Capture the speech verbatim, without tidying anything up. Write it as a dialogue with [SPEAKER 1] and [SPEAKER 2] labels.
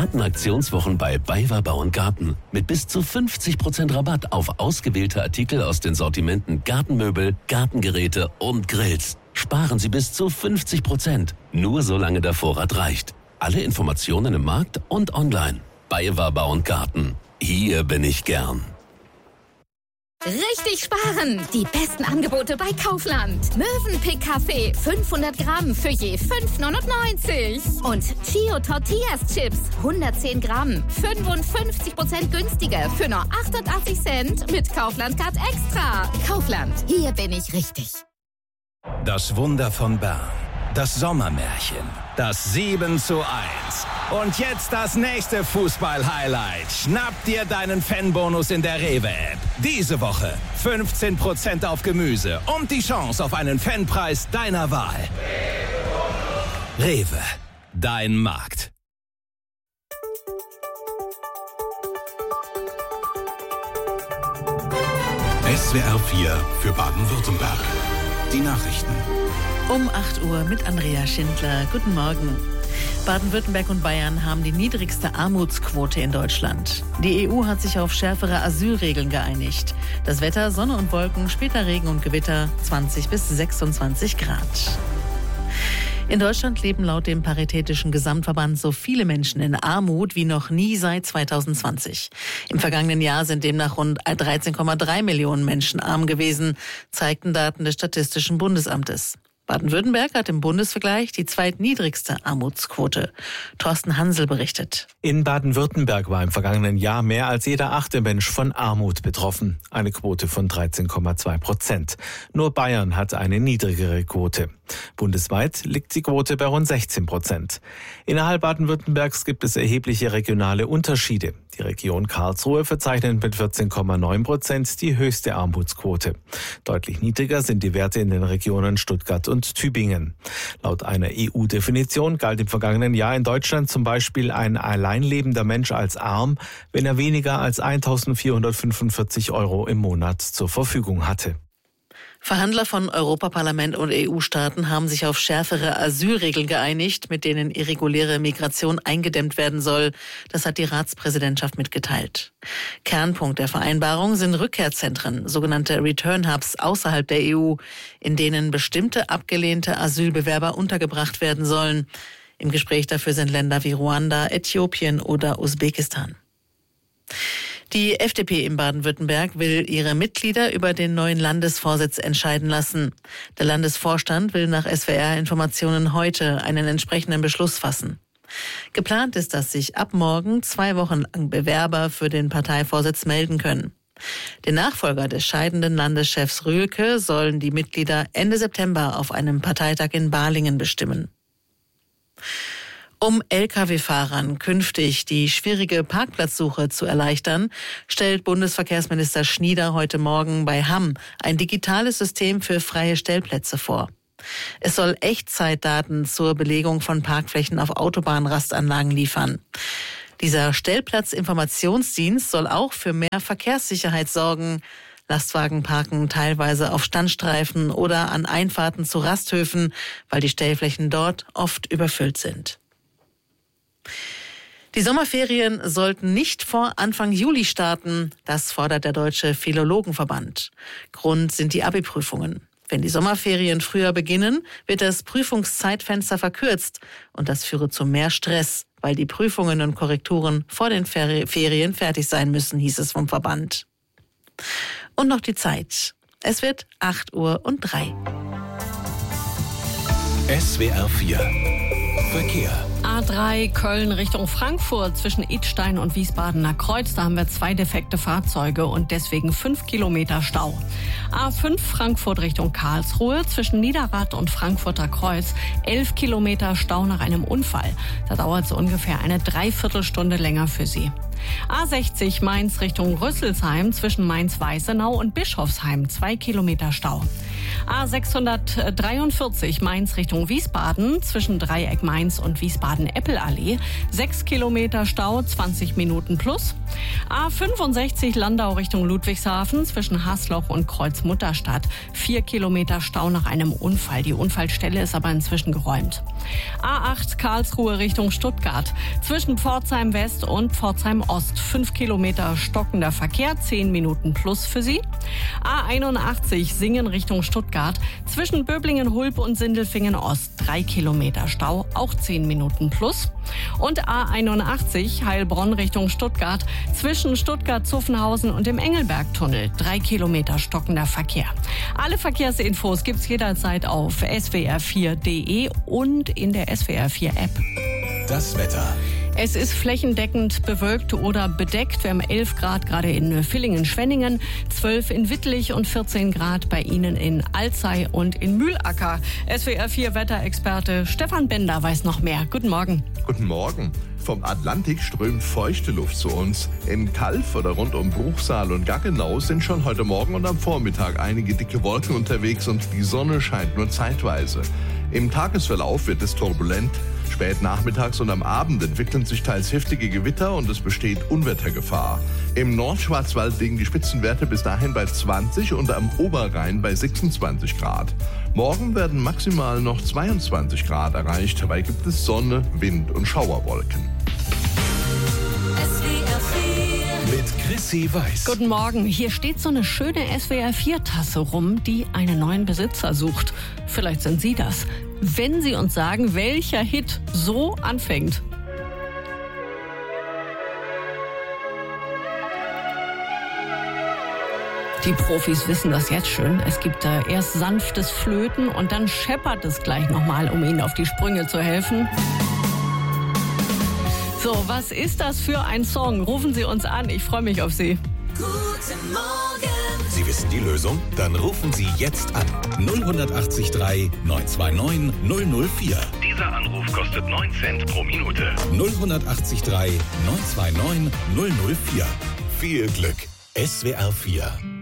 [SPEAKER 1] Gartenaktionswochen bei BayWa Bau und Garten. Mit bis zu fünfzig Prozent Rabatt auf ausgewählte Artikel aus den Sortimenten Gartenmöbel, Gartengeräte und Grills. Sparen Sie bis zu fünfzig Prozent. Nur solange der Vorrat reicht. Alle Informationen im Markt und online. BayWa Bau und Garten. Hier bin ich gern.
[SPEAKER 2] Richtig sparen! Die besten Angebote bei Kaufland. Mövenpick Kaffee fünfhundert Gramm für je fünf neunundneunzig. Und Chio Tortillas Chips hundertzehn Gramm, fünfundfünfzig Prozent günstiger für nur achtundachtzig Cent mit Kaufland Card Extra. Kaufland, hier bin ich richtig.
[SPEAKER 3] Das Wunder von Bern. Das Sommermärchen. Das sieben zu eins. Und jetzt das nächste Fußball-Highlight. Schnapp dir deinen Fanbonus in der Rewe-App. Diese Woche fünfzehn Prozent auf Gemüse und die Chance auf einen Fanpreis deiner Wahl. Rewe, dein Markt.
[SPEAKER 4] S W R vier für Baden-Württemberg. Die Nachrichten.
[SPEAKER 5] Um acht Uhr mit Andrea Schindler. Guten Morgen. Baden-Württemberg und Bayern haben die niedrigste Armutsquote in Deutschland. Die E U hat sich auf schärfere Asylregeln geeinigt. Das Wetter, Sonne und Wolken, später Regen und Gewitter, zwanzig bis sechsundzwanzig Grad. In Deutschland leben laut dem Paritätischen Gesamtverband so viele Menschen in Armut wie noch nie seit zweitausendzwanzig. Im vergangenen Jahr sind demnach rund dreizehn Komma drei Millionen Menschen arm gewesen, zeigten Daten des Statistischen Bundesamtes. Baden-Württemberg hat im Bundesvergleich die zweitniedrigste Armutsquote. Thorsten Hansel berichtet.
[SPEAKER 6] In Baden-Württemberg war im vergangenen Jahr mehr als jeder achte Mensch von Armut betroffen. Eine Quote von dreizehn Komma zwei Prozent. Nur Bayern hat eine niedrigere Quote. Bundesweit liegt die Quote bei rund sechzehn Prozent. Innerhalb Baden-Württembergs gibt es erhebliche regionale Unterschiede. Die Region Karlsruhe verzeichnet mit vierzehn Komma neun Prozent die höchste Armutsquote. Deutlich niedriger sind die Werte in den Regionen Stuttgart und Tübingen. Laut einer E U-Definition galt im vergangenen Jahr in Deutschland zum Beispiel ein alleinlebender Mensch als arm, wenn er weniger als eintausendvierhundertfünfundvierzig Euro im Monat zur Verfügung hatte.
[SPEAKER 5] Verhandler von Europaparlament und E U-Staaten haben sich auf schärfere Asylregeln geeinigt, mit denen irreguläre Migration eingedämmt werden soll. Das hat die Ratspräsidentschaft mitgeteilt. Kernpunkt der Vereinbarung sind Rückkehrzentren, sogenannte Return Hubs außerhalb der E U, in denen bestimmte abgelehnte Asylbewerber untergebracht werden sollen. Im Gespräch dafür sind Länder wie Ruanda, Äthiopien oder Usbekistan. Die F D P in Baden-Württemberg will ihre Mitglieder über den neuen Landesvorsitz entscheiden lassen. Der Landesvorstand will nach S W R-Informationen heute einen entsprechenden Beschluss fassen. Geplant ist, dass sich ab morgen zwei Wochen lang Bewerber für den Parteivorsitz melden können. Den Nachfolger des scheidenden Landeschefs Rühlke sollen die Mitglieder Ende September auf einem Parteitag in Balingen bestimmen. Um L K W-Fahrern künftig die schwierige Parkplatzsuche zu erleichtern, stellt Bundesverkehrsminister Schnieder heute Morgen bei Hamm ein digitales System für freie Stellplätze vor. Es soll Echtzeitdaten zur Belegung von Parkflächen auf Autobahnrastanlagen liefern. Dieser Stellplatzinformationsdienst soll auch für mehr Verkehrssicherheit sorgen. Lastwagen parken teilweise auf Standstreifen oder an Einfahrten zu Rasthöfen, weil die Stellflächen dort oft überfüllt sind. Die Sommerferien sollten nicht vor Anfang Juli starten. Das fordert der Deutsche Philologenverband. Grund sind die Abi-Prüfungen. Wenn die Sommerferien früher beginnen, wird das Prüfungszeitfenster verkürzt. Und das führe zu mehr Stress, weil die Prüfungen und Korrekturen vor den Ferien fertig sein müssen, hieß es vom Verband. Und noch die Zeit. Es wird acht Uhr und drei.
[SPEAKER 4] S W R vier Verkehr.
[SPEAKER 7] A drei Köln Richtung Frankfurt zwischen Idstein und Wiesbadener Kreuz. Da haben wir zwei defekte Fahrzeuge und deswegen fünf Kilometer Stau. A fünf Frankfurt Richtung Karlsruhe zwischen Niederrad und Frankfurter Kreuz. elf Kilometer Stau nach einem Unfall. Da dauert es ungefähr eine Dreiviertelstunde länger für Sie. A sechzig Mainz Richtung Rüsselsheim zwischen Mainz-Weißenau und Bischofsheim, zwei Kilometer Stau. A sechshundertdreiundvierzig Mainz Richtung Wiesbaden zwischen Dreieck Mainz und Wiesbaden-Eppelallee, sechs Kilometer Stau, zwanzig Minuten plus. A fünfundsechzig Landau Richtung Ludwigshafen zwischen Hasloch und Kreuzmutterstadt, vier Kilometer Stau nach einem Unfall. Die Unfallstelle ist aber inzwischen geräumt. A acht Karlsruhe Richtung Stuttgart zwischen Pforzheim West und Pforzheim Ost, fünf Kilometer stockender Verkehr, zehn Minuten plus für Sie. A einundachtzig Singen Richtung Stuttgart zwischen Böblingen-Hulb und Sindelfingen Ost, drei Kilometer Stau, auch zehn Minuten plus. Und A einundachtzig Heilbronn Richtung Stuttgart zwischen Stuttgart-Zuffenhausen und dem Engelbergtunnel, drei Kilometer stockender Verkehr. Alle Verkehrsinfos gibt's jederzeit auf S W R vier punkt de und in der S W R vier App.
[SPEAKER 4] Das Wetter.
[SPEAKER 7] Es ist flächendeckend bewölkt oder bedeckt. Wir haben elf Grad gerade in Villingen-Schwenningen, zwölf in Wittlich und vierzehn Grad bei Ihnen in Alzey und in Mühlacker. S W R vier Wetterexperte Stefan Bender weiß noch mehr. Guten Morgen.
[SPEAKER 8] Guten Morgen. Vom Atlantik strömt feuchte Luft zu uns. In Calw oder rund um Bruchsal und Gaggenau sind schon heute Morgen und am Vormittag einige dicke Wolken unterwegs und die Sonne scheint nur zeitweise. Im Tagesverlauf wird es turbulent. Spät nachmittags und am Abend entwickeln sich teils heftige Gewitter und es besteht Unwettergefahr. Im Nordschwarzwald liegen die Spitzenwerte bis dahin bei zwanzig und am Oberrhein bei sechsundzwanzig Grad. Morgen werden maximal noch zweiundzwanzig Grad erreicht. Dabei gibt es Sonne, Wind und Schauerwolken.
[SPEAKER 4] Mit Chrissy Weiß.
[SPEAKER 7] Guten Morgen. Hier steht so eine schöne S W R vier Tasse rum, die einen neuen Besitzer sucht. Vielleicht sind Sie das. Wenn Sie uns sagen, welcher Hit so anfängt. Die Profis wissen das jetzt schon. Es gibt äh, erst sanftes Flöten und dann scheppert es gleich nochmal, um Ihnen auf die Sprünge zu helfen. So, was ist das für ein Song? Rufen Sie uns an, ich freue mich auf Sie.
[SPEAKER 2] Guten Morgen.
[SPEAKER 4] Sie wissen die Lösung? Dann rufen Sie jetzt an. null acht drei neun zwei neun null null vier.
[SPEAKER 3] Dieser Anruf kostet neun Cent pro Minute.
[SPEAKER 4] null acht drei neun zwei neun null null vier. Viel Glück. S W R vier.